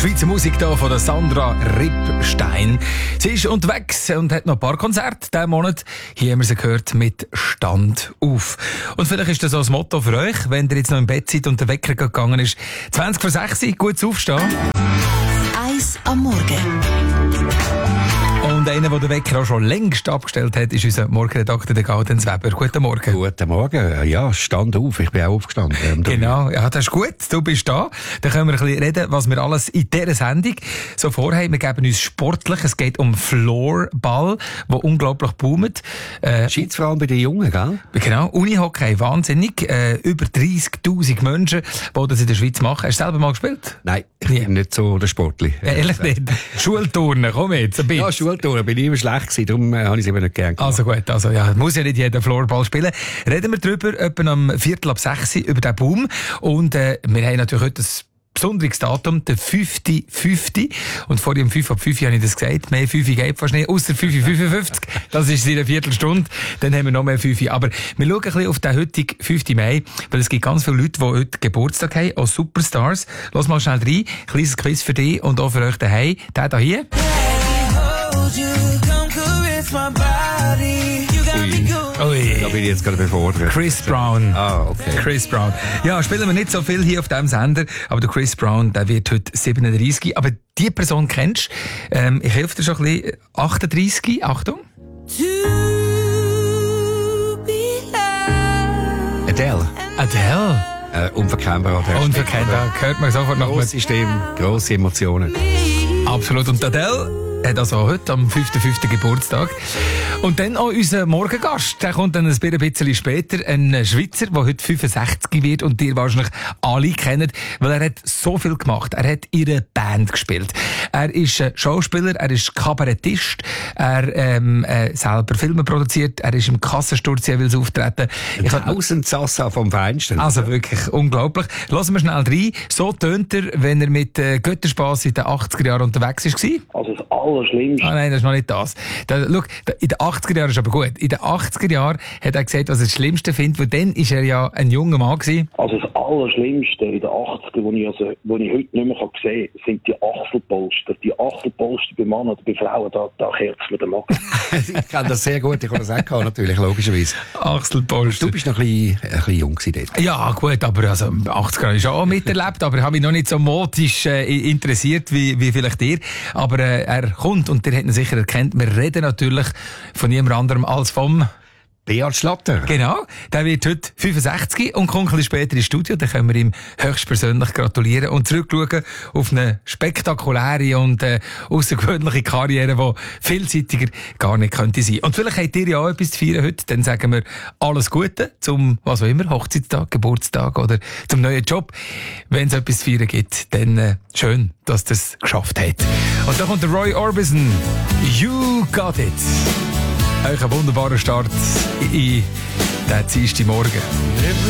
Schweizer Musik hier von der Sandra Rippstein. Sie ist unterwegs und hat noch ein paar Konzerte diesen Monat. Hier haben wir sie gehört mit Stand auf. Und vielleicht ist das auch das Motto für euch, wenn ihr jetzt noch im Bett seid und der Wecker gegangen ist. 20 vor 6 Uhr, gut aufstehen. 1 am Morgen. Und einer, der den Wecker auch schon längst abgestellt hat, ist unser Morgenredakteur, der Gaudenz Weber. Guten Morgen. Guten Morgen. Ja, stand auf. Ich bin auch aufgestanden. Genau, ja, das ist gut. Du bist da. Dann können wir ein bisschen reden, was wir alles in dieser Sendung so vorhaben. Wir geben uns sportlich. Es geht um Floorball, der unglaublich boomt. Scheint vor allem bei den Jungen, gell? Genau, Unihockey, wahnsinnig. Über 30'000 Menschen, die das in der Schweiz machen. Hast du selber mal gespielt? Nein, ich bin nicht so der Sportler. Ehrlich nicht? Schulturnen, komm jetzt, ein bisschen. Ja, Schulturnen bin ich immer schlecht gewesen, darum habe ich es immer nicht gern gemacht. Also gut, also ja, muss ja nicht jeder Floorball spielen. Reden wir drüber, etwa am 5:45 über den Boom. Und wir haben natürlich heute ein besonderes Datum, der 5.5. Und vor dem 5 ab 5 habe ich das gesagt. Mehr 5 geht fast nicht, ausser 5.55. Das ist in einer Viertelstunde. Dann haben wir noch mehr 5. Aber wir schauen ein bisschen auf den heutigen 5. Mai, weil es gibt ganz viele Leute, die heute Geburtstag haben, auch Superstars. Lass mal schnell rein. Kleines Quiz für dich und auch für euch daheim. Der hier. Ui. Da bin ich jetzt gerade befordert. Chris Brown. Ah, okay. Chris Brown. Ja, spielen wir nicht so viel hier auf diesem Sender, aber der Chris Brown, der wird heute 37. Aber die Person kennst du. Ich helfe dir schon ein bisschen. 38. Achtung. Adele. Adele. Unverkennbar. Unverkennbar. Hört man sofort noch. Grosse Stimme, grosse Emotionen. Absolut. Und Adele hat also heute am 5.5. Geburtstag. Und dann auch unser Morgengast. Der kommt dann ein bisschen später. Ein Schweizer, der heute 65 wird und ihr wahrscheinlich alle kennt, weil er hat so viel gemacht. Er hat in einer Band gespielt. Er ist Schauspieler, er ist Kabarettist, er selber Filme produziert, er ist im Kassensturz jeweils auftreten. Tausendsassa vom Feinsten. Also wirklich unglaublich. Lassen wir schnell rein. So tönt er, wenn er mit Götterspass in den 80er Jahren unterwegs war. Also das Allerschlimmste. Ah nein, das ist noch nicht das. Schau, in den 80er Jahren ist aber gut. In den 80er Jahren hat er gesagt, was er das Schlimmste findet, weil dann war er ja ein junger Mann gewesen. Also das Allerschlimmste in den 80er, wo ich heute nicht mehr sehen kann, sind die Achselpolster. Die Achselpolster bei Männern oder bei Frauen, da kehrt es mir den Magen. Ich kenne das sehr gut, ich kann das auch gehabt, natürlich, logischerweise. Achselpolster. Du bist noch ein bisschen jung gewesen dort. Ja, gut, aber also 80er habe ich schon auch miterlebt, aber ich habe mich noch nicht so modisch interessiert wie vielleicht ihr. Aber er kommt und ihr habt ihn sicher erkannt, wir reden natürlich von niemand anderem als vom Beat Schlatter. Genau, der wird heute 65 und kommt ein bisschen später ins Studio. Dann können wir ihm höchstpersönlich gratulieren und zurückschauen auf eine spektakuläre und außergewöhnliche Karriere, die vielseitiger gar nicht könnte sein. Und vielleicht habt ihr ja auch etwas zu feiern heute. Dann sagen wir alles Gute zum, was auch immer, Hochzeitstag, Geburtstag oder zum neuen Job. Wenn es etwas zu feiern gibt, dann schön, dass ihr es geschafft habt. Und dann kommt der Roy Orbison. You got it. Euch ein wunderbarer Start in den Dienstagmorgen.